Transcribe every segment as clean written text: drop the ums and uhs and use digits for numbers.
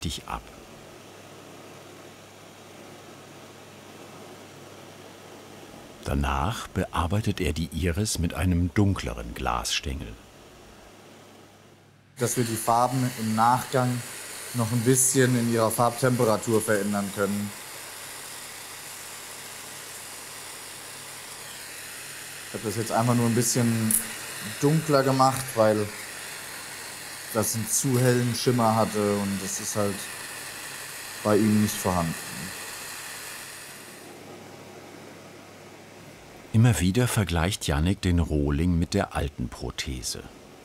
vorsichtig ab. Danach bearbeitet er die Iris mit einem dunkleren Glasstängel. Dass wir die Farben im Nachgang noch ein bisschen in ihrer Farbtemperatur verändern können. Ich habe das jetzt einfach nur ein bisschen dunkler gemacht, weil das einen zu hellen Schimmer hatte und das ist halt bei ihm nicht vorhanden. Immer wieder vergleicht Jannik den Rohling mit der alten Prothese.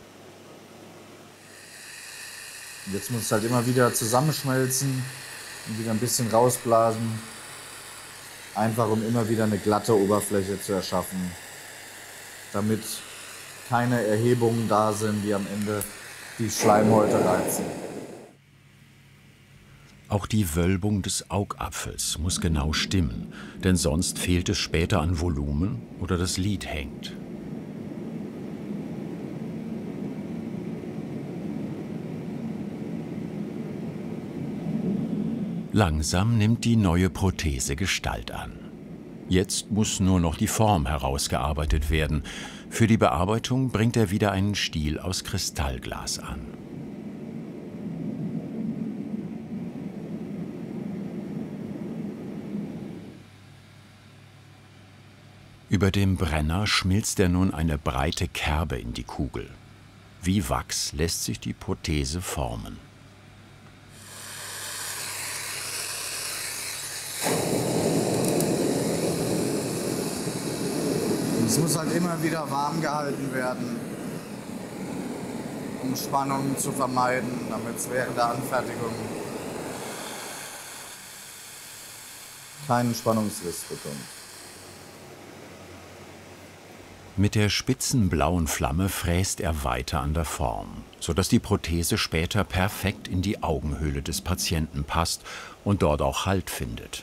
Jetzt muss es halt immer wieder zusammenschmelzen und wieder ein bisschen rausblasen. Einfach um immer wieder eine glatte Oberfläche zu erschaffen, damit keine Erhebungen da sind, die am Ende die Schleimhäute reizen. Auch die Wölbung des Augapfels muss genau stimmen, denn sonst fehlt es später an Volumen oder das Lid hängt. Langsam nimmt die neue Prothese Gestalt an. Jetzt muss nur noch die Form herausgearbeitet werden. Für die Bearbeitung bringt er wieder einen Stiel aus Kristallglas an. Über dem Brenner schmilzt er nun eine breite Kerbe in die Kugel. Wie Wachs lässt sich die Prothese formen. Es muss halt immer wieder warm gehalten werden, um Spannungen zu vermeiden, damit es während der Anfertigung keinen Spannungsriss bekommt. Mit der spitzen blauen Flamme fräst er weiter an der Form, sodass die Prothese später perfekt in die Augenhöhle des Patienten passt und dort auch Halt findet.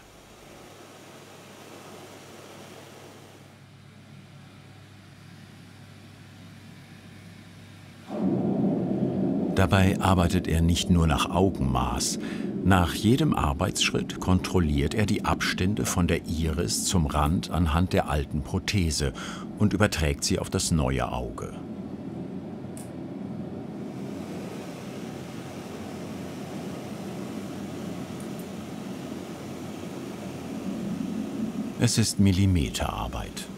Dabei arbeitet er nicht nur nach Augenmaß. Nach jedem Arbeitsschritt kontrolliert er die Abstände von der Iris zum Rand anhand der alten Prothese und überträgt sie auf das neue Auge. Es ist Millimeterarbeit.